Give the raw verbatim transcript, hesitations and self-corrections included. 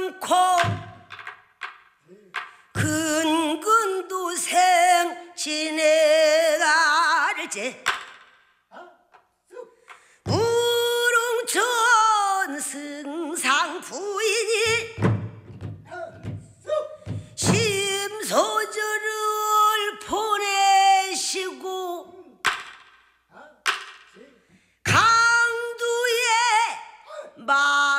않고 근근두생 지내갈지 우릉천 승상 부인이 심소절을 보내시고 강두에 마